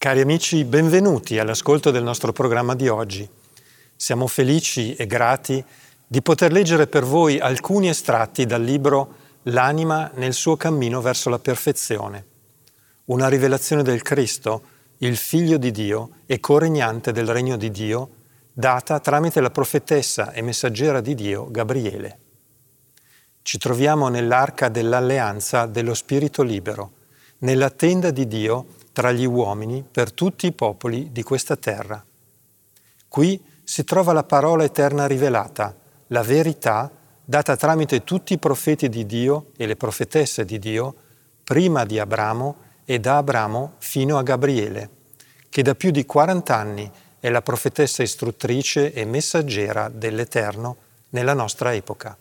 Cari amici, benvenuti all'ascolto del nostro programma di oggi. Siamo felici e grati di poter leggere per voi alcuni estratti dal libro L'anima nel suo cammino verso la perfezione, una rivelazione del Cristo, il Figlio di Dio e coregnante del Regno di Dio, data tramite la profetessa e messaggera di Dio Gabriele. Ci troviamo nell'arca dell'alleanza dello Spirito libero, nella tenda di Dio tra gli uomini per tutti i popoli di questa terra. Qui si trova la parola eterna rivelata, la verità data tramite tutti i profeti di Dio e le profetesse di Dio, prima di Abramo e da Abramo fino a Gabriele, che da più di 40 anni è la profetessa istruttrice e messaggera dell'Eterno nella nostra epoca.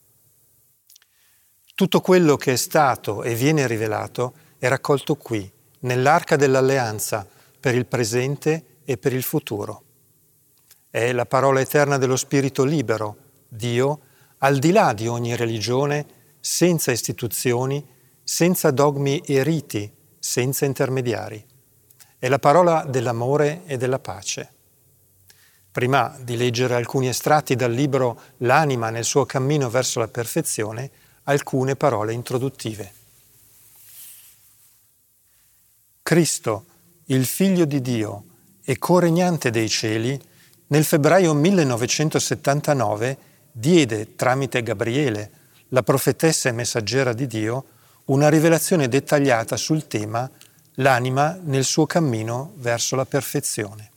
Tutto quello che è stato e viene rivelato è raccolto qui, nell'arca dell'alleanza, per il presente e per il futuro. È la parola eterna dello Spirito libero, Dio, al di là di ogni religione, senza istituzioni, senza dogmi e riti, senza intermediari. È la parola dell'amore e della pace. Prima di leggere alcuni estratti dal libro L'anima nel suo cammino verso la perfezione, alcune parole introduttive. Cristo, il Figlio di Dio e coregnante dei cieli, nel febbraio 1979 diede, tramite Gabriele, la profetessa e messaggera di Dio, una rivelazione dettagliata sul tema L'anima nel suo cammino verso la perfezione.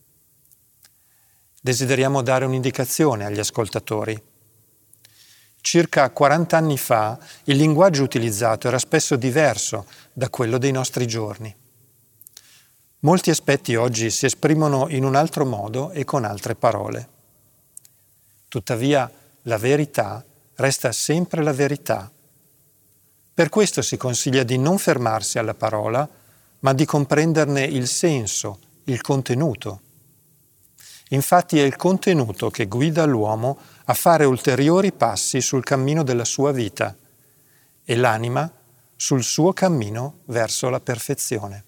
Desideriamo dare un'indicazione agli ascoltatori. Circa 40 anni fa il linguaggio utilizzato era spesso diverso da quello dei nostri giorni. Molti aspetti oggi si esprimono in un altro modo e con altre parole. Tuttavia, la verità resta sempre la verità. Per questo si consiglia di non fermarsi alla parola, ma di comprenderne il senso, il contenuto. Infatti è il contenuto che guida l'uomo a fare ulteriori passi sul cammino della sua vita e l'anima sul suo cammino verso la perfezione.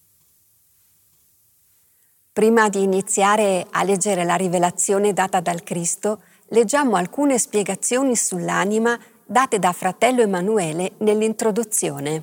Prima di iniziare a leggere la rivelazione data dal Cristo, leggiamo alcune spiegazioni sull'anima date da fratello Emanuele nell'introduzione.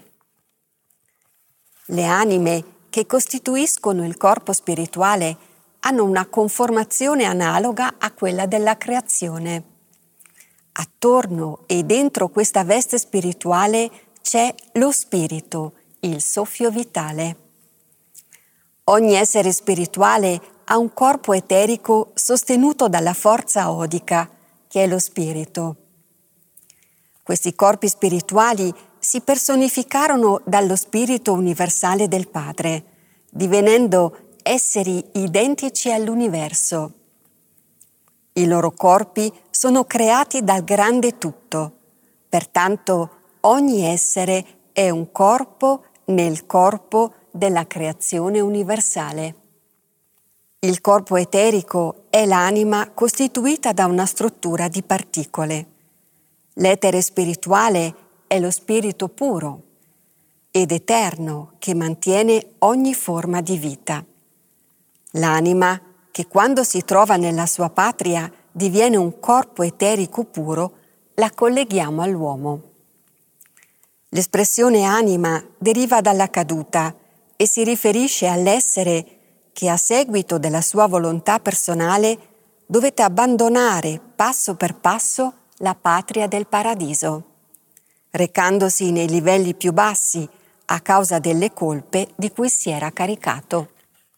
Le anime che costituiscono il corpo spirituale hanno una conformazione analoga a quella della creazione. Attorno e dentro questa veste spirituale c'è lo spirito, il soffio vitale. Ogni essere spirituale ha un corpo eterico sostenuto dalla forza odica, che è lo spirito. Questi corpi spirituali si personificarono dallo spirito universale del Padre, divenendo esseri identici all'universo. I loro corpi sono creati dal grande tutto, pertanto ogni essere è un corpo nel corpo della creazione universale. Il corpo eterico è l'anima costituita da una struttura di particole. L'etere spirituale è lo spirito puro ed eterno che mantiene ogni forma di vita. L'anima, che quando si trova nella sua patria diviene un corpo eterico puro, la colleghiamo all'uomo. L'espressione anima deriva dalla caduta e si riferisce all'essere che a seguito della sua volontà personale dovette abbandonare passo per passo la patria del paradiso, recandosi nei livelli più bassi a causa delle colpe di cui si era caricato.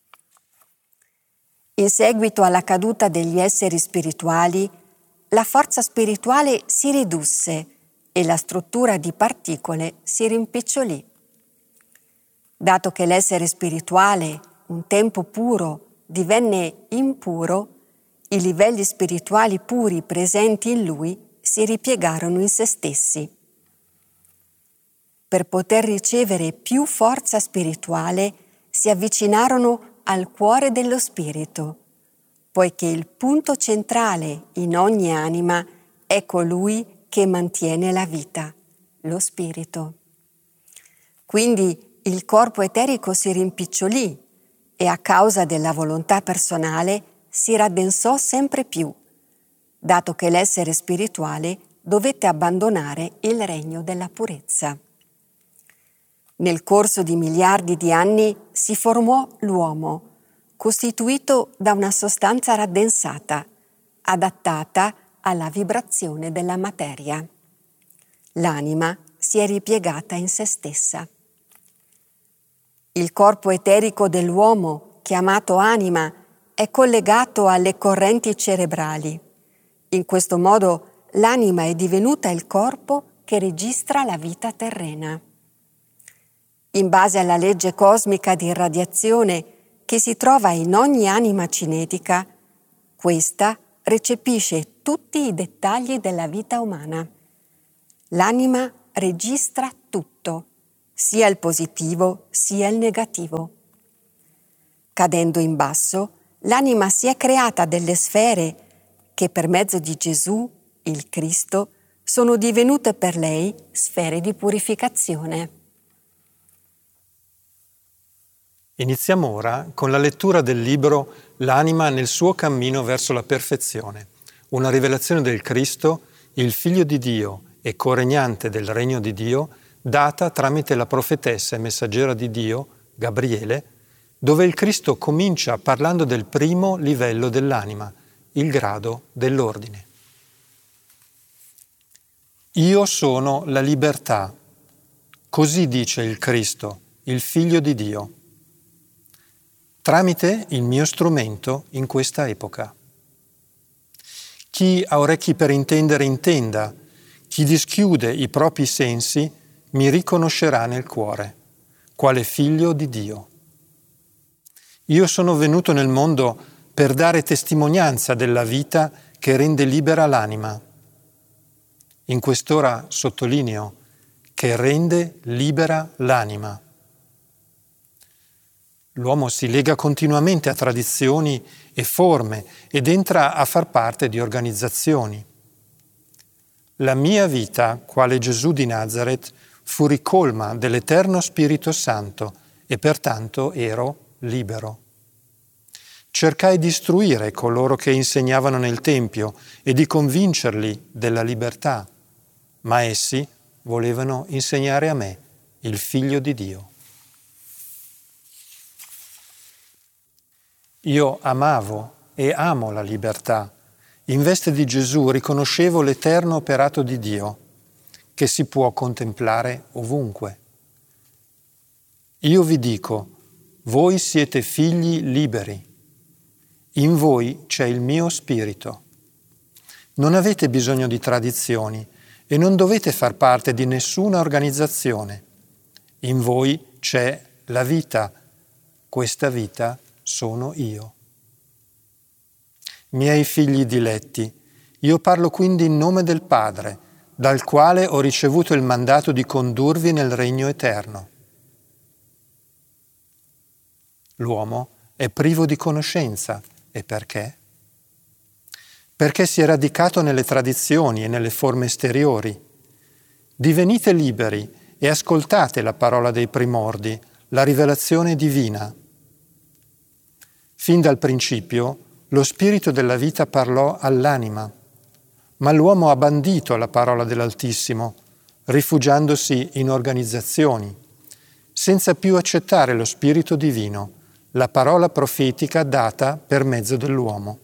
In seguito alla caduta degli esseri spirituali, la forza spirituale si ridusse e la struttura di particole si rimpicciolì. Dato che l'essere spirituale, un tempo puro, divenne impuro, i livelli spirituali puri presenti in lui si ripiegarono in se stessi. Per poter ricevere più forza spirituale, si avvicinarono al cuore dello spirito, poiché il punto centrale in ogni anima è colui che mantiene la vita, lo spirito. Quindi il corpo eterico si rimpicciolì, e a causa della volontà personale si raddensò sempre più, dato che l'essere spirituale dovette abbandonare il regno della purezza. Nel corso di miliardi di anni si formò l'uomo, costituito da una sostanza raddensata, adattata alla vibrazione della materia. L'anima si è ripiegata in se stessa. Il corpo eterico dell'uomo, chiamato anima, è collegato alle correnti cerebrali. In questo modo l'anima è divenuta il corpo che registra la vita terrena. In base alla legge cosmica di irradiazione che si trova in ogni anima cinetica, questa recepisce tutti i dettagli della vita umana. L'anima registra tutto, sia il positivo sia il negativo. Cadendo in basso, l'anima si è creata delle sfere che per mezzo di Gesù, il Cristo, sono divenute per lei sfere di purificazione. Iniziamo ora con la lettura del libro L'anima nel suo cammino verso la perfezione, una rivelazione del Cristo, il Figlio di Dio e coregnante del Regno di Dio, data tramite la profetessa e messaggera di Dio, Gabriele, dove il Cristo comincia parlando del primo livello dell'anima, il grado dell'ordine. Io sono la libertà, così dice il Cristo, il Figlio di Dio, tramite il mio strumento in questa epoca. Chi ha orecchi per intendere, intenda. Chi dischiude i propri sensi mi riconoscerà nel cuore, quale figlio di Dio. Io sono venuto nel mondo per dare testimonianza della vita che rende libera l'anima. In quest'ora sottolineo che rende libera l'anima. L'uomo si lega continuamente a tradizioni e forme ed entra a far parte di organizzazioni. La mia vita, quale Gesù di Nazaret, fu ricolma dell'Eterno Spirito Santo e pertanto ero libero. Cercai di istruire coloro che insegnavano nel Tempio e di convincerli della libertà, ma essi volevano insegnare a me, il Figlio di Dio. Io amavo e amo la libertà. In veste di Gesù riconoscevo l'eterno operato di Dio, che si può contemplare ovunque. Io vi dico, voi siete figli liberi. In voi c'è il mio spirito. Non avete bisogno di tradizioni e non dovete far parte di nessuna organizzazione. In voi c'è la vita. Questa vita sono io. Miei figli diletti, io parlo quindi in nome del Padre, dal quale ho ricevuto il mandato di condurvi nel regno eterno. L'uomo è privo di conoscenza. E perché? Perché si è radicato nelle tradizioni e nelle forme esteriori. Divenite liberi e ascoltate la parola dei primordi, la rivelazione divina. Fin dal principio, lo spirito della vita parlò all'anima, ma l'uomo ha bandito la parola dell'Altissimo, rifugiandosi in organizzazioni, senza più accettare lo spirito divino, la parola profetica data per mezzo dell'uomo.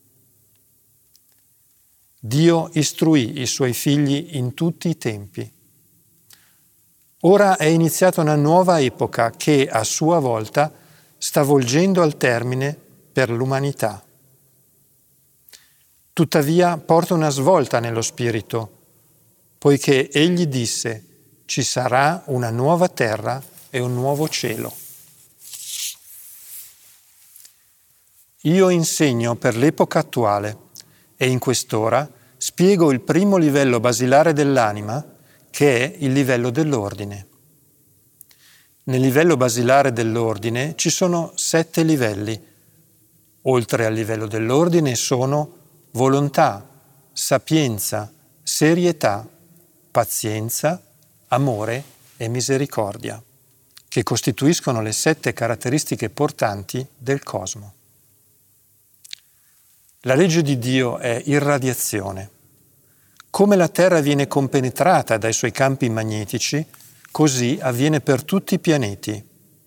Dio istruì i suoi figli in tutti i tempi. Ora è iniziata una nuova epoca che, a sua volta, sta volgendo al termine per l'umanità. Tuttavia porta una svolta nello spirito, poiché egli disse: ci sarà una nuova terra e un nuovo cielo. Io insegno per l'epoca attuale e in quest'ora spiego il primo livello basilare dell'anima, che è il livello dell'ordine. Nel livello basilare dell'ordine ci sono 7 livelli. Oltre al livello dell'ordine sono volontà, sapienza, serietà, pazienza, amore e misericordia. che costituiscono le 7 caratteristiche portanti del cosmo. La legge di Dio è irradiazione. Come la Terra viene compenetrata dai suoi campi magnetici, così avviene per tutti i pianeti.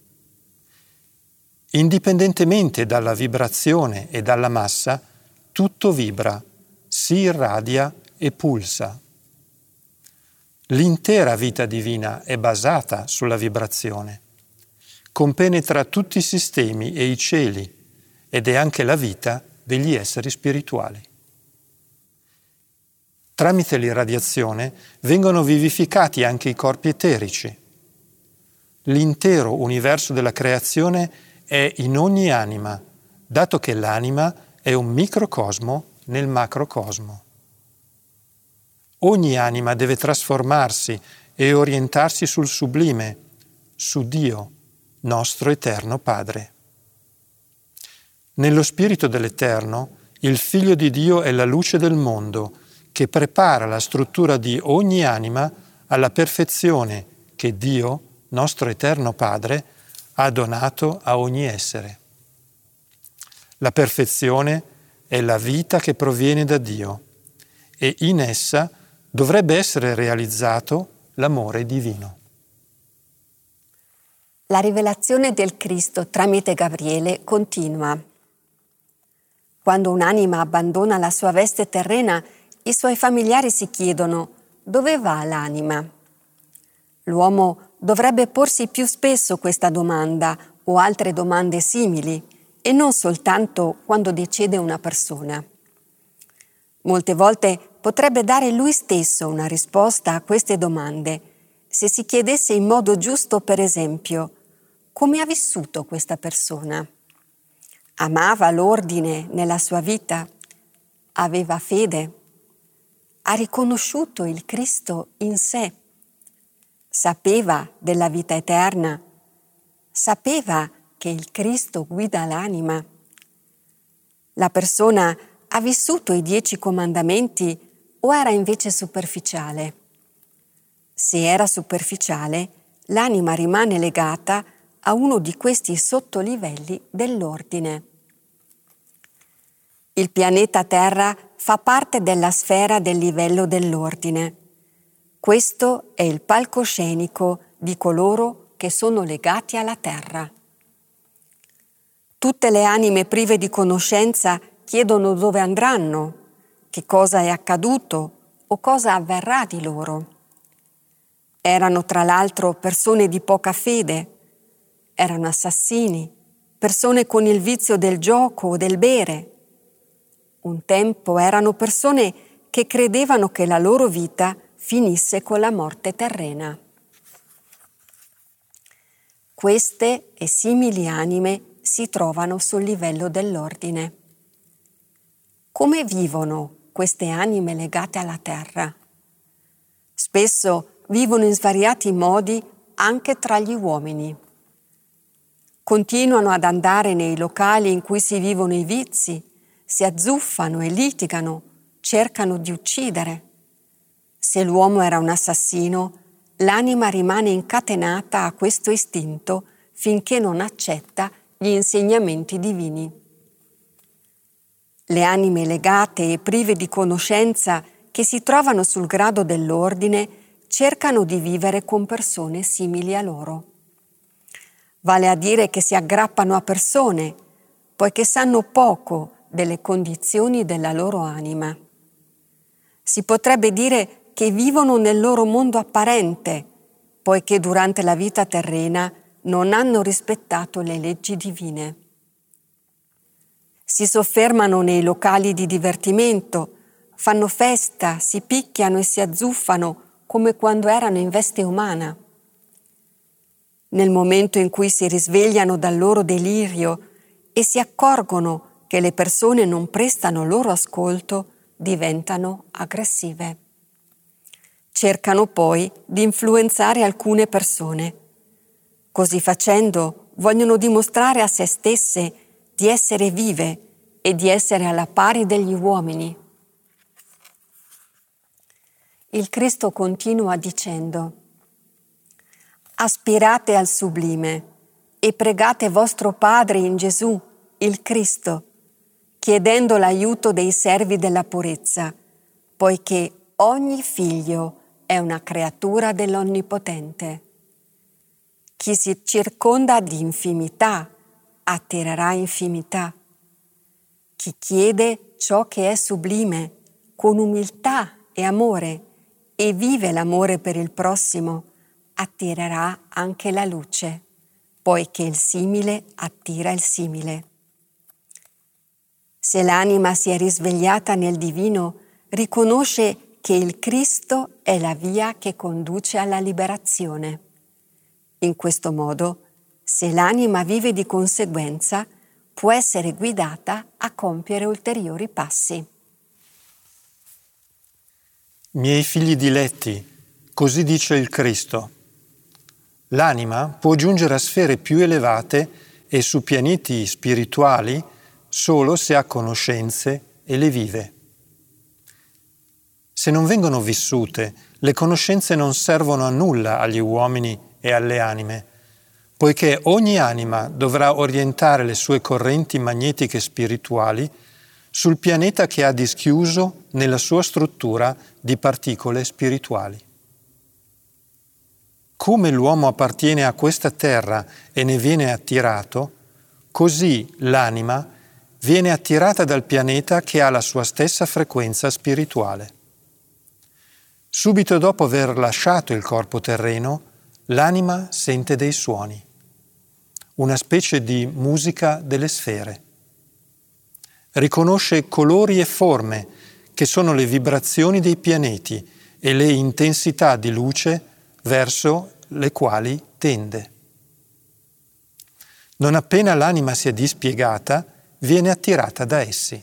Indipendentemente dalla vibrazione e dalla massa, tutto vibra, si irradia e pulsa. L'intera vita divina è basata sulla vibrazione. Compenetra tutti i sistemi e i cieli ed è anche la vita degli esseri spirituali. Tramite l'irradiazione vengono vivificati anche i corpi eterici. L'intero universo della creazione è in ogni anima, dato che l'anima è un microcosmo nel macrocosmo. Ogni anima deve trasformarsi e orientarsi sul sublime, su Dio, nostro eterno Padre. Nello spirito dell'Eterno, il Figlio di Dio è la luce del mondo, che prepara la struttura di ogni anima alla perfezione che Dio, nostro eterno Padre, ha donato a ogni essere. La perfezione è la vita che proviene da Dio e in essa dovrebbe essere realizzato l'amore divino. La rivelazione del Cristo tramite Gabriele continua. Quando un'anima abbandona la sua veste terrena, i suoi familiari si chiedono: dove va l'anima? L'uomo dovrebbe porsi più spesso questa domanda o altre domande simili e non soltanto quando decede una persona. Molte volte potrebbe dare lui stesso una risposta a queste domande se si chiedesse in modo giusto, per esempio, come ha vissuto questa persona? Amava l'ordine nella sua vita? Aveva fede? Ha riconosciuto il Cristo in sé? Sapeva della vita eterna? Sapeva che il Cristo guida l'anima? La persona ha vissuto i 10 comandamenti o era invece superficiale? Se era superficiale, l'anima rimane legata a uno di questi sottolivelli dell'ordine. Il pianeta Terra fa parte della sfera del livello dell'ordine. Questo è il palcoscenico di coloro che sono legati alla Terra. Tutte le anime prive di conoscenza chiedono dove andranno, che cosa è accaduto o cosa avverrà di loro. Erano tra l'altro persone di poca fede, erano assassini, persone con il vizio del gioco o del bere. Un tempo erano persone che credevano che la loro vita finisse con la morte terrena. Queste e simili anime si trovano sul livello dell'ordine. Come vivono queste anime legate alla terra? Spesso vivono in svariati modi anche tra gli uomini. Continuano ad andare nei locali in cui si vivono i vizi, si azzuffano e litigano, cercano di uccidere. Se l'uomo era un assassino, l'anima rimane incatenata a questo istinto finché non accetta gli insegnamenti divini. Le anime legate e prive di conoscenza che si trovano sul grado dell'ordine cercano di vivere con persone simili a loro. Vale a dire che si aggrappano a persone, poiché sanno poco delle condizioni della loro anima. Si potrebbe dire che vivono nel loro mondo apparente, poiché durante la vita terrena non hanno rispettato le leggi divine. Si soffermano nei locali di divertimento, fanno festa, si picchiano e si azzuffano come quando erano in veste umana. Nel momento in cui si risvegliano dal loro delirio e si accorgono che le persone non prestano loro ascolto, diventano aggressive. Cercano poi di influenzare alcune persone. Così facendo vogliono dimostrare a se stesse di essere vive e di essere alla pari degli uomini. Il Cristo continua dicendo: Aspirate al sublime e pregate vostro Padre in Gesù, il Cristo, chiedendo l'aiuto dei servi della purezza, poiché ogni figlio è una creatura dell'Onnipotente. Chi si circonda di infimità attirerà infimità. Chi chiede ciò che è sublime con umiltà e amore e vive l'amore per il prossimo, attirerà anche la luce, poiché il simile attira il simile. Se l'anima si è risvegliata nel divino, riconosce che il Cristo è la via che conduce alla liberazione. In questo modo, se l'anima vive di conseguenza, può essere guidata a compiere ulteriori passi. Miei figli diletti, così dice il Cristo. L'anima può giungere a sfere più elevate e su pianeti spirituali solo se ha conoscenze e le vive. Se non vengono vissute, le conoscenze non servono a nulla agli uomini e alle anime, poiché ogni anima dovrà orientare le sue correnti magnetiche spirituali sul pianeta che ha dischiuso nella sua struttura di particole spirituali. Come l'uomo appartiene a questa terra e ne viene attirato, così l'anima viene attirata dal pianeta che ha la sua stessa frequenza spirituale. Subito dopo aver lasciato il corpo terreno, l'anima sente dei suoni, una specie di musica delle sfere. Riconosce colori e forme che sono le vibrazioni dei pianeti e le intensità di luce verso le quali tende. Non appena l'anima si è dispiegata, viene attirata da essi.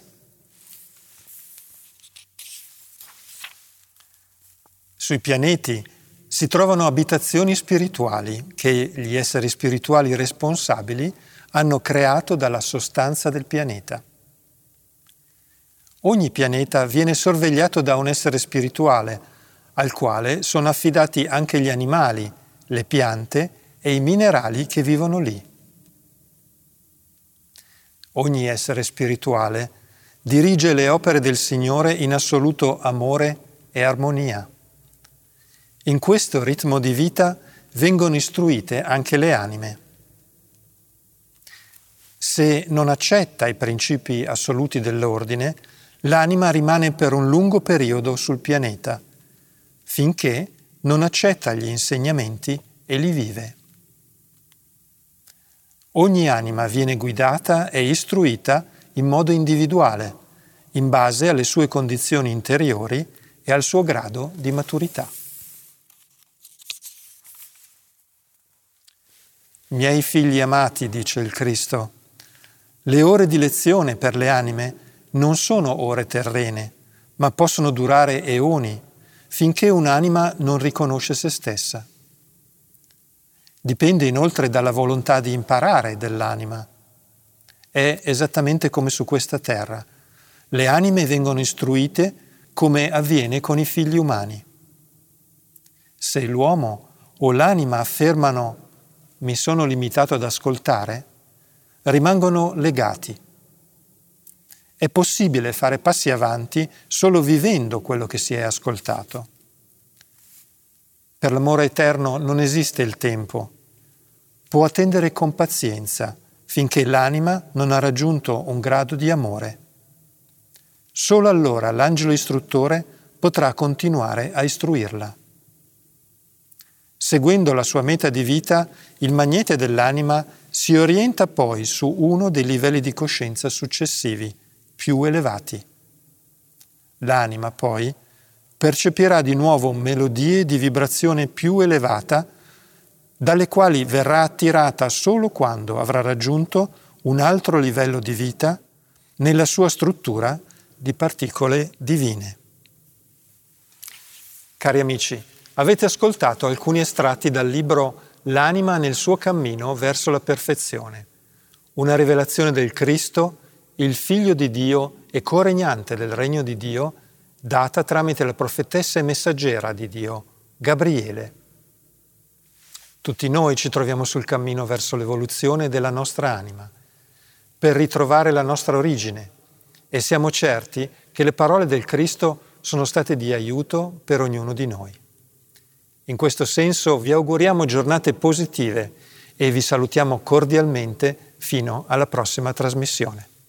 Sui pianeti si trovano abitazioni spirituali che gli esseri spirituali responsabili hanno creato dalla sostanza del pianeta. Ogni pianeta viene sorvegliato da un essere spirituale, al quale sono affidati anche gli animali, le piante e i minerali che vivono lì. Ogni essere spirituale dirige le opere del Signore in assoluto amore e armonia. In questo ritmo di vita vengono istruite anche le anime. Se non accetta i principi assoluti dell'ordine, l'anima rimane per un lungo periodo sul pianeta, finché non accetta gli insegnamenti e li vive. Ogni anima viene guidata e istruita in modo individuale, in base alle sue condizioni interiori e al suo grado di maturità. Miei figli amati, dice il Cristo, le ore di lezione per le anime non sono ore terrene, ma possono durare eoni, finché un'anima non riconosce se stessa. Dipende inoltre dalla volontà di imparare dell'anima. È esattamente come su questa terra. Le anime vengono istruite come avviene con i figli umani. Se l'uomo o l'anima affermano «mi sono limitato ad ascoltare», rimangono legati. È possibile fare passi avanti solo vivendo quello che si è ascoltato. Per l'amore eterno non esiste il tempo. Può attendere con pazienza finché l'anima non ha raggiunto un grado di amore. Solo allora l'angelo istruttore potrà continuare a istruirla. Seguendo la sua meta di vita, il magnete dell'anima si orienta poi su uno dei livelli di coscienza successivi, più elevati. L'anima poi percepirà di nuovo melodie di vibrazione più elevata, dalle quali verrà attirata solo quando avrà raggiunto un altro livello di vita nella sua struttura di particole divine. Cari amici, avete ascoltato alcuni estratti dal libro L'anima nel suo cammino verso la perfezione, una rivelazione del Cristo, il Figlio di Dio e coregnante del Regno di Dio, data tramite la profetessa e messaggera di Dio, Gabriele. Tutti noi ci troviamo sul cammino verso l'evoluzione della nostra anima, per ritrovare la nostra origine, e siamo certi che le parole del Cristo sono state di aiuto per ognuno di noi. In questo senso vi auguriamo giornate positive e vi salutiamo cordialmente fino alla prossima trasmissione.